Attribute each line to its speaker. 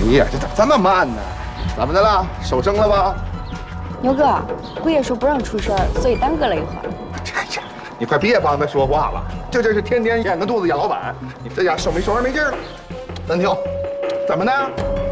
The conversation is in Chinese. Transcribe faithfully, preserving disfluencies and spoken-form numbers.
Speaker 1: 哎呀，这咋这么慢呢？怎么的了？收生了吧？
Speaker 2: 牛哥，贵爷说不让出事儿，所以耽搁了一会儿。
Speaker 1: 这呀，你快别帮他说话了，这这是天天掩着肚子养老板，你这家收没收人没劲儿了。暂停，怎么的？